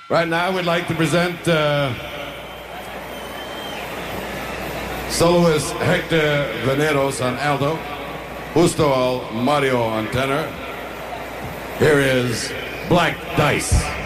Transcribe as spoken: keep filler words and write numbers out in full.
Right now, we'd like to present uh, soloist Hector Veneros on alto, Justo Mario on tenor. Here is Black Dice.